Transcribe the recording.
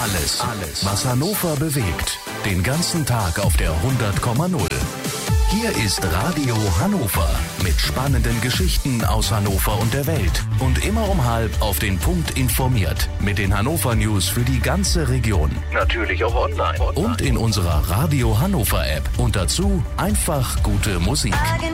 Alles, was Hannover bewegt. Den ganzen Tag auf der 100,0. Hier ist Radio Hannover mit spannenden Geschichten aus Hannover und der Welt. Und immer um 12:30 auf den Punkt informiert. Mit den Hannover News für die ganze Region. Natürlich auch online. Und in unserer Radio Hannover App. Und dazu einfach gute Musik.